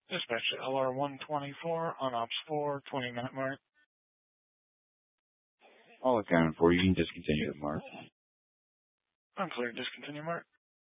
Dispatch to LR-124 on Ops 4, 20-minute mark. All accounted for. You can discontinue the mark. Unclear. Discontinue mark.